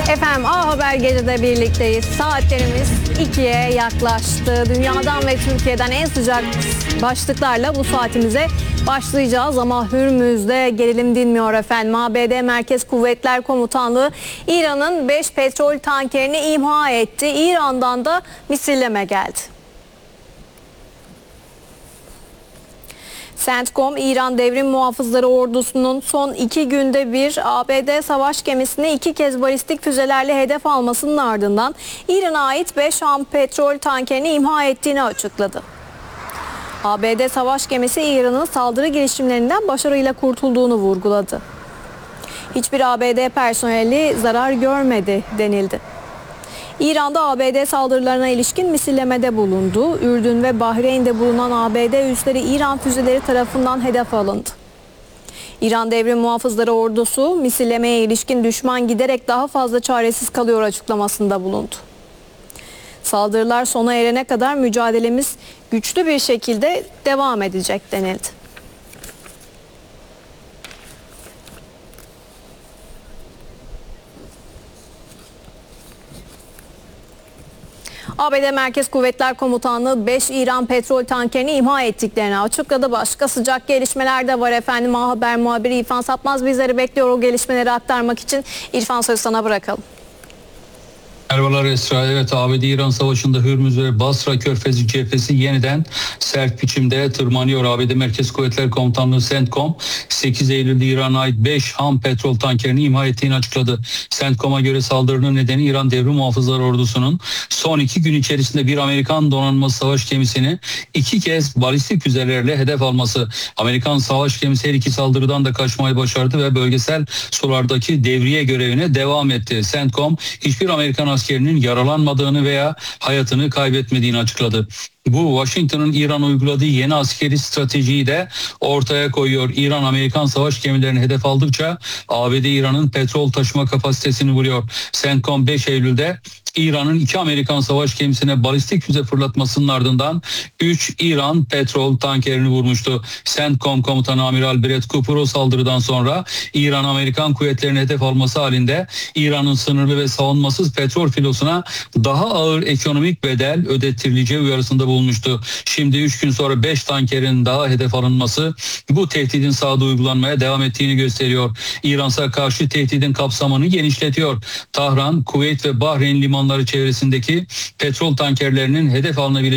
Efendim A Haber Gece'de birlikteyiz. Saatlerimiz 2'ye yaklaştı. Dünyadan ve Türkiye'den en sıcak başlıklarla bu saatimize başlayacağız. Ama Hürmüz'de gerilim dinmiyor efendim. ABD Merkez Kuvvetler Komutanlığı İran'ın 5 petrol tankerini imha etti. İran'dan da misilleme geldi. CENTCOM, İran Devrim Muhafızları Ordusu'nun son 2 günde bir ABD savaş gemisini 2 kez balistik füzelerle hedef almasının ardından İran'a ait 5 ham petrol tankerini imha ettiğini açıkladı. ABD savaş gemisi İran'ın saldırı girişimlerinden başarıyla kurtulduğunu vurguladı. Hiçbir ABD personeli zarar görmedi denildi. İran'da ABD saldırılarına ilişkin misillemede bulundu. Ürdün ve Bahreyn'de bulunan ABD üsleri İran füzeleri tarafından hedef alındı. İran Devrim Muhafızları Ordusu misillemeye ilişkin düşman giderek daha fazla çaresiz kalıyor açıklamasında bulundu. Saldırılar sona erene kadar mücadelemiz güçlü bir şekilde devam edecek denildi. ABD Merkez Kuvvetler Komutanlığı 5 İran petrol tankerini imha ettiklerini açıkladı. Başka sıcak gelişmeler de var efendim. A Haber muhabiri İrfan Satmaz bizleri bekliyor o gelişmeleri aktarmak için. İrfan, sözü sana bırakalım. Merhabalar Esra. Evet, ABD-İran savaşında Hürmüz ve Basra Körfezi cephesi yeniden sert biçimde tırmanıyor. ABD Merkez Kuvvetler Komutanlığı CENTCOM 8 Eylül'de İran'a ait 5 ham petrol tankerini imha ettiğini açıkladı. CENTCOM'a göre saldırının nedeni İran Devrim Muhafızları Ordusu'nun son 2 gün içerisinde bir Amerikan donanma savaş gemisini 2 kez balistik füzelerle hedef alması. Amerikan savaş gemisi her iki saldırıdan da kaçmayı başardı ve bölgesel sulardaki devriye görevine devam etti. CENTCOM hiçbir Amerikan askerinin yaralanmadığını veya hayatını kaybetmediğini açıkladı. Bu Washington'ın İran uyguladığı yeni askeri stratejiyi de ortaya koyuyor. İran Amerikan savaş gemilerini hedef aldıkça ABD İran'ın petrol taşıma kapasitesini vuruyor. CENTCOM 5 Eylül'de İran'ın 2 Amerikan savaş gemisine balistik füze fırlatmasının ardından 3 İran petrol tankerini vurmuştu. CENTCOM komutanı Amiral Brett Cooper o saldırıdan sonra İran Amerikan kuvvetlerini hedef alması halinde İran'ın sınırlı ve savunmasız petrol filosuna daha ağır ekonomik bedel ödettirileceği uyarısında bulunmuştu. Şimdi 3 gün sonra 5 tankerin daha hedef alınması bu tehdidin sahada uygulanmaya devam ettiğini gösteriyor. İran'a karşı tehdidin kapsamını genişletiyor. Tahran, Kuveyt ve Bahreyn limanları çevresindeki petrol tankerlerinin hedef alınabileceği